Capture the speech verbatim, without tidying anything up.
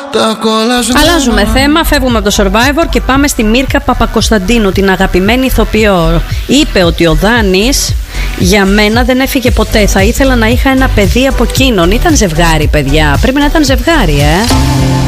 Αλλάζουμε θέμα, φεύγουμε από το Survivor και πάμε στη Μύρκα Παπακοσταντίνου, την αγαπημένη ηθοποιό. Είπε ότι ο Δάνης για μένα δεν έφυγε ποτέ. Θα ήθελα να είχα ένα παιδί από εκείνον. Ήταν ζευγάρι, παιδιά. Πρέπει να ήταν ζευγάρι, ε.